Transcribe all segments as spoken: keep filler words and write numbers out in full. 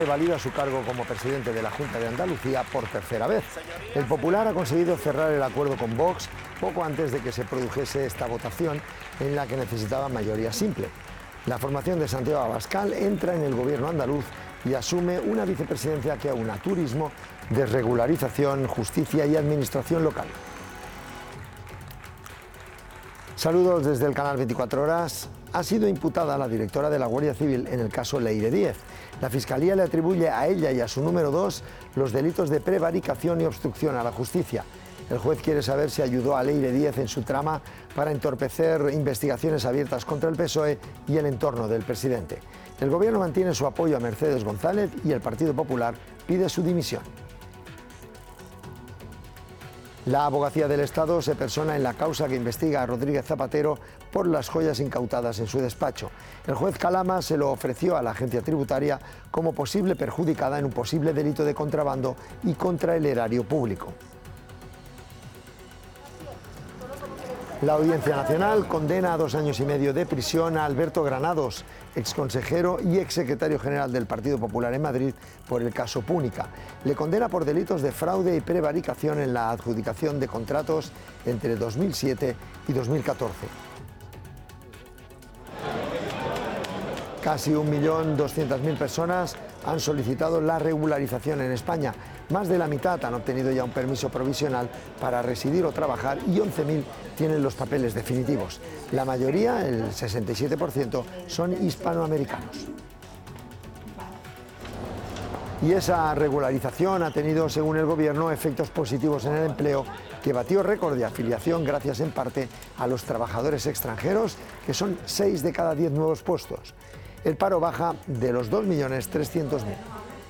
Valida su cargo como presidente de la Junta de Andalucía por tercera vez. El Popular ha conseguido cerrar el acuerdo con Vox poco antes de que se produjese esta votación en la que necesitaba mayoría simple. La formación de Santiago Abascal entra en el gobierno andaluz y asume una vicepresidencia que aúna turismo, desregularización, justicia y administración local. Saludos desde el canal veinticuatro horas. Ha sido imputada la directora de la Guardia Civil en el caso Leire Díez. La Fiscalía le atribuye a ella y a su número dos los delitos de prevaricación y obstrucción a la justicia. El juez quiere saber si ayudó a Leire Díez en su trama para entorpecer investigaciones abiertas contra el P S O E y el entorno del presidente. El gobierno mantiene su apoyo a Mercedes González y el Partido Popular pide su dimisión. La Abogacía del Estado se persona en la causa que investiga a Rodríguez Zapatero por las joyas incautadas en su despacho. El juez Calama se lo ofreció a la agencia tributaria como posible perjudicada en un posible delito de contrabando y contra el erario público. La Audiencia Nacional condena a dos años y medio de prisión a Alberto Granados, exconsejero y exsecretario general del Partido Popular en Madrid, por el caso Púnica. Le condena por delitos de fraude y prevaricación en la adjudicación de contratos entre dos mil siete y dos mil catorce. Casi un millón doscientas mil personas han solicitado la regularización en España. Más de la mitad han obtenido ya un permiso provisional para residir o trabajar y once mil tienen los papeles definitivos. La mayoría, el sesenta y siete por ciento, son hispanoamericanos. Y esa regularización ha tenido, según el Gobierno, efectos positivos en el empleo, que batió récord de afiliación gracias en parte a los trabajadores extranjeros, que son seis de cada diez nuevos puestos. El paro baja de los dos millones trescientos mil.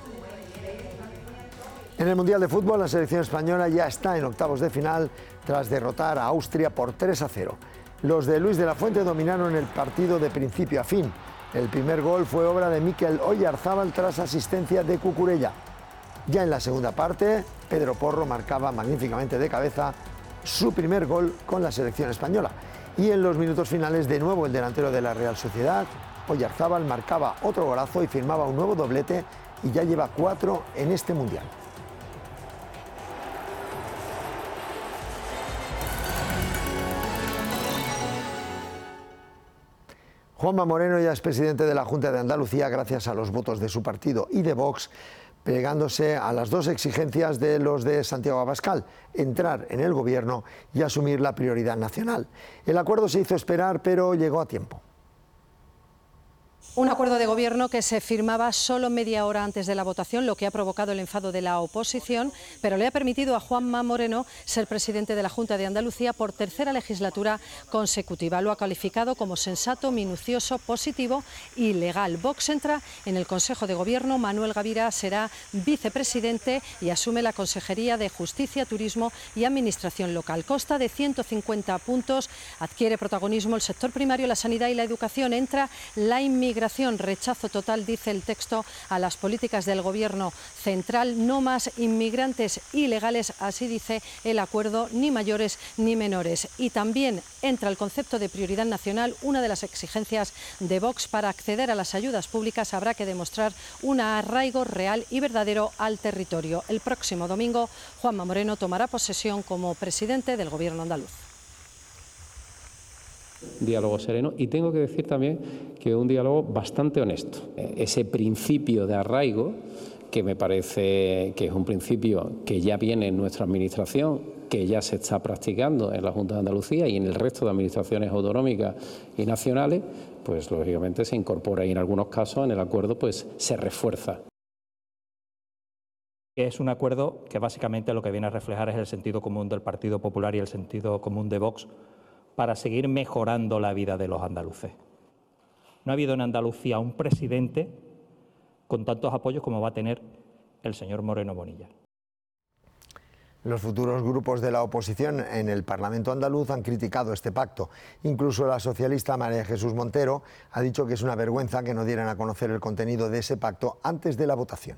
En el Mundial de Fútbol, la selección española ya está en octavos de final tras derrotar a Austria por tres a cero. Los de Luis de la Fuente dominaron el partido de principio a fin. El primer gol fue obra de Mikel Oyarzábal tras asistencia de Cucurella. Ya en la segunda parte, Pedro Porro marcaba magníficamente de cabeza su primer gol con la selección española. Y en los minutos finales, de nuevo el delantero de la Real Sociedad, Oyarzábal, marcaba otro golazo y firmaba un nuevo doblete, y ya lleva cuatro en este Mundial. Juanma Moreno ya es presidente de la Junta de Andalucía gracias a los votos de su partido y de Vox, pegándose a las dos exigencias de los de Santiago Abascal: entrar en el gobierno y asumir la prioridad nacional. El acuerdo se hizo esperar, pero llegó a tiempo. Un acuerdo de gobierno que se firmaba solo media hora antes de la votación, lo que ha provocado el enfado de la oposición, pero le ha permitido a Juanma Moreno ser presidente de la Junta de Andalucía por tercera legislatura consecutiva. Lo ha calificado como sensato, minucioso, positivo y legal. Vox entra en el Consejo de Gobierno, Manuel Gavira será vicepresidente y asume la Consejería de Justicia, Turismo y Administración Local. Consta de ciento cincuenta puntos, adquiere protagonismo el sector primario, la sanidad y la educación. Entra la inmigración. Rechazo total, dice el texto, a las políticas del Gobierno central. No más inmigrantes ilegales, así dice el acuerdo, ni mayores ni menores. Y también entra el concepto de prioridad nacional. Una de las exigencias de Vox: para acceder a las ayudas públicas habrá que demostrar un arraigo real y verdadero al territorio. El próximo domingo, Juanma Moreno tomará posesión como presidente del Gobierno andaluz. Diálogo sereno, y tengo que decir también que un diálogo bastante honesto. Ese principio de arraigo, que me parece que es un principio que ya viene en nuestra administración, que ya se está practicando en la Junta de Andalucía y en el resto de administraciones autonómicas y nacionales, pues lógicamente se incorpora, y en algunos casos en el acuerdo pues se refuerza. Es un acuerdo que básicamente lo que viene a reflejar es el sentido común del Partido Popular y el sentido común de Vox para seguir mejorando la vida de los andaluces. No ha habido en Andalucía un presidente con tantos apoyos como va a tener el señor Moreno Bonilla. Los futuros grupos de la oposición en el Parlamento andaluz han criticado este pacto. Incluso la socialista María Jesús Montero ha dicho que es una vergüenza que no dieran a conocer el contenido de ese pacto antes de la votación.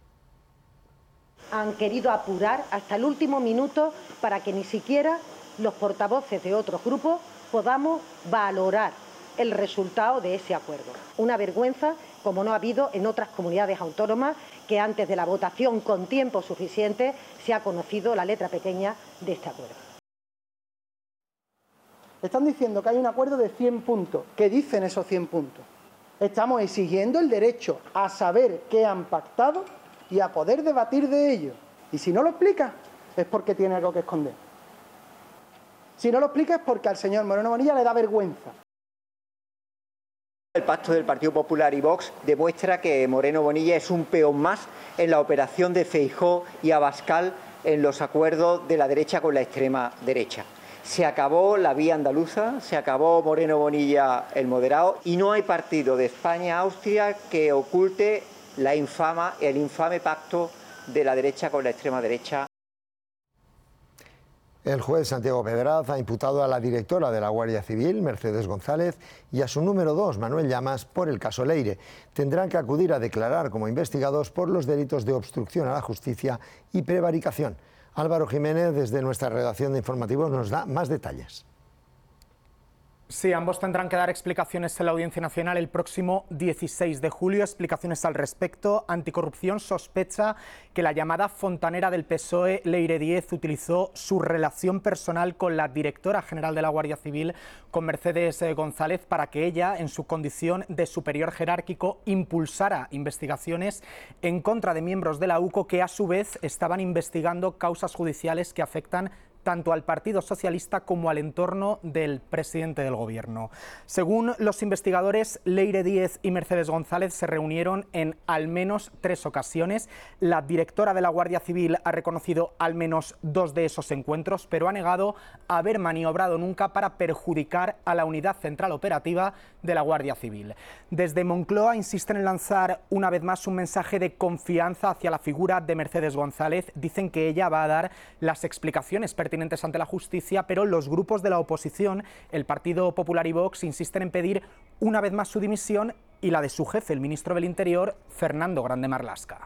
Han querido apurar hasta el último minuto para que ni siquiera los portavoces de otros grupos podamos valorar el resultado de ese acuerdo. Una vergüenza como no ha habido en otras comunidades autónomas, que antes de la votación con tiempo suficiente se ha conocido la letra pequeña de este acuerdo. Están diciendo que hay un acuerdo de cien puntos. ¿Qué dicen esos cien puntos? Estamos exigiendo el derecho a saber qué han pactado y a poder debatir de ello. Y si no lo explica, es porque tiene algo que esconder. Si no lo explica es porque al señor Moreno Bonilla le da vergüenza. El pacto del Partido Popular y Vox demuestra que Moreno Bonilla es un peón más en la operación de Feijóo y Abascal en los acuerdos de la derecha con la extrema derecha. Se acabó la vía andaluza, se acabó Moreno Bonilla el moderado y no hay partido de España-Austria que oculte la infama, el infame pacto de la derecha con la extrema derecha. El juez Santiago Pedraz ha imputado a la directora de la Guardia Civil, Mercedes González, y a su número dos, Manuel Llamas, por el caso Leire. Tendrán que acudir a declarar como investigados por los delitos de obstrucción a la justicia y prevaricación. Álvaro Jiménez, desde nuestra redacción de informativos, nos da más detalles. Sí, ambos tendrán que dar explicaciones en la Audiencia Nacional el próximo dieciséis de julio. Explicaciones al respecto. Anticorrupción sospecha que la llamada fontanera del P S O E, Leire Díez, utilizó su relación personal con la directora general de la Guardia Civil, con Mercedes González, para que ella, en su condición de superior jerárquico, impulsara investigaciones en contra de miembros de la U C O que, a su vez, estaban investigando causas judiciales que afectan tanto al Partido Socialista como al entorno del presidente del Gobierno. Según los investigadores, Leire Díez y Mercedes González se reunieron en al menos tres ocasiones. La directora de la Guardia Civil ha reconocido al menos dos de esos encuentros, pero ha negado haber maniobrado nunca para perjudicar a la Unidad Central Operativa de la Guardia Civil. Desde Moncloa insisten en lanzar una vez más un mensaje de confianza hacia la figura de Mercedes González. Dicen que ella va a dar las explicaciones pertinentes ante la justicia, pero los grupos de la oposición, el Partido Popular y Vox, insisten en pedir una vez más su dimisión y la de su jefe, el ministro del Interior, Fernando Grande Marlaska.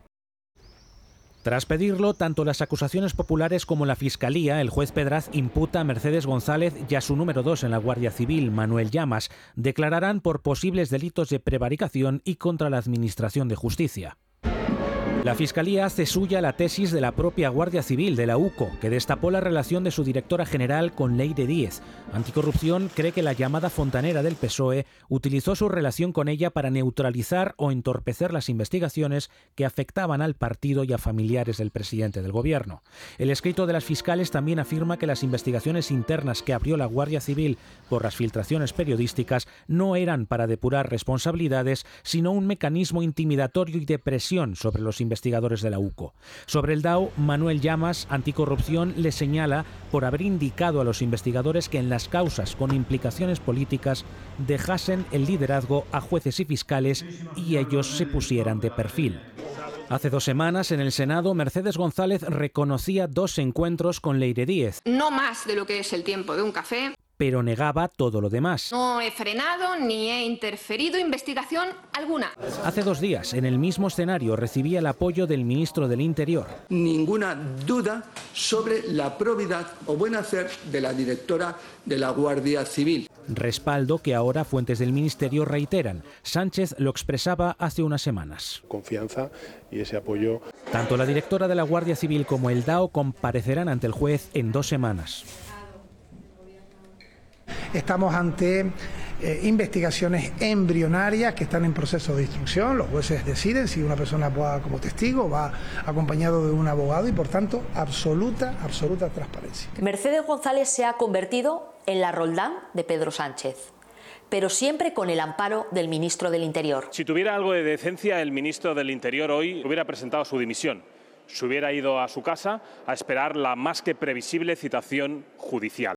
Tras pedirlo, tanto las acusaciones populares como la Fiscalía, el juez Pedraz imputa a Mercedes González y a su número dos en la Guardia Civil, Manuel Llamas, declararán por posibles delitos de prevaricación y contra la Administración de Justicia. La Fiscalía hace suya la tesis de la propia Guardia Civil de la U C O, que destapó la relación de su directora general con Leire Díez. Anticorrupción cree que la llamada fontanera del P S O E utilizó su relación con ella para neutralizar o entorpecer las investigaciones que afectaban al partido y a familiares del presidente del Gobierno. El escrito de las fiscales también afirma que las investigaciones internas que abrió la Guardia Civil por las filtraciones periodísticas no eran para depurar responsabilidades, sino un mecanismo intimidatorio y de presión sobre los investigadores investigadores de la U C O. Sobre el D A O, Manuel Llamas, Anticorrupción, le señala por haber indicado a los investigadores que en las causas con implicaciones políticas dejasen el liderazgo a jueces y fiscales y ellos se pusieran de perfil. Hace dos semanas, en el Senado, Mercedes González reconocía dos encuentros con Leire Díez. No más de lo que es el tiempo de un café. Pero negaba todo lo demás. No he frenado ni he interferido investigación alguna. Hace dos días, en el mismo escenario, recibía el apoyo del ministro del Interior. Ninguna duda sobre la probidad o buen hacer de la directora de la Guardia Civil. Respaldo que ahora fuentes del Ministerio reiteran. Sánchez lo expresaba hace unas semanas. Confianza y ese apoyo. Tanto la directora de la Guardia Civil como el D A O comparecerán ante el juez en dos semanas. Estamos ante eh, investigaciones embrionarias que están en proceso de instrucción. Los jueces deciden si una persona va como testigo, va acompañado de un abogado y, por tanto, absoluta, absoluta transparencia. Mercedes González se ha convertido en la Roldán de Pedro Sánchez, pero siempre con el amparo del ministro del Interior. Si tuviera algo de decencia, el ministro del Interior hoy hubiera presentado su dimisión. Se hubiera ido a su casa a esperar la más que previsible citación judicial.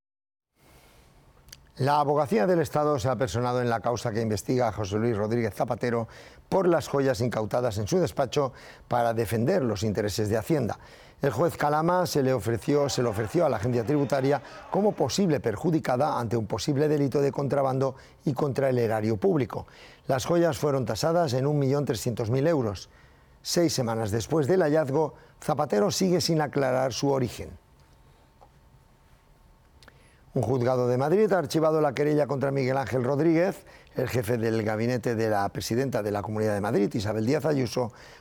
La Abogacía del Estado se ha personado en la causa que investiga a José Luis Rodríguez Zapatero por las joyas incautadas en su despacho para defender los intereses de Hacienda. El juez Calama se le ofreció, se le ofreció a la agencia tributaria como posible perjudicada ante un posible delito de contrabando y contra el erario público. Las joyas fueron tasadas en un millón trescientos mil euros. Seis semanas después del hallazgo, Zapatero sigue sin aclarar su origen. Un juzgado de Madrid ha archivado la querella contra Miguel Ángel Rodríguez. El jefe del gabinete de la presidenta de la Comunidad de Madrid, Isabel Díaz Ayuso,